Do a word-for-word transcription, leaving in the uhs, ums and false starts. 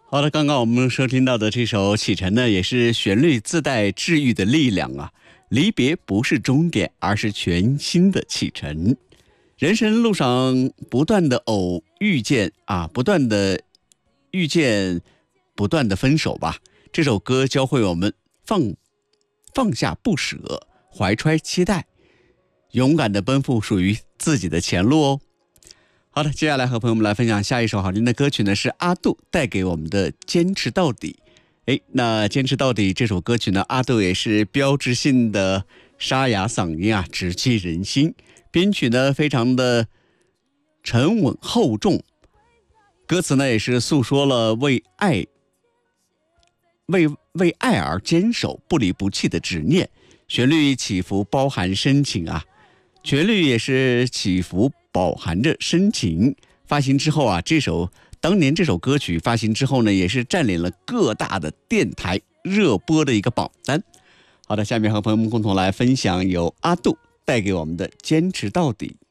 好的，刚刚我们收听到的这首《启程》呢，也是旋律自带治愈的力量啊。离别不是终点，而是全新的启程。人生路上不断的偶遇见啊，不断的遇见，不断的分手吧。这首歌教会我们放放下不舍，怀揣期待，勇敢的奔赴属于自己的前路哦。好的，接下来和朋友们来分享下一首好听的歌曲呢，是阿杜带给我们的《坚持到底》。哎，那《坚持到底》这首歌曲呢，阿杜也是标志性的沙哑嗓音啊，直击人心。编曲呢非常的沉稳厚重，歌词呢也是诉说了为爱为为爱而坚守、不离不弃的执念。旋律起伏包含深情啊，旋律也是起伏饱含着深情。发行之后啊，这首当年这首歌曲发行之后呢，也是占领了各大的电台热播的一个榜单。好的，下面和朋友们共同来分享由阿杜带给我们的《坚持到底》。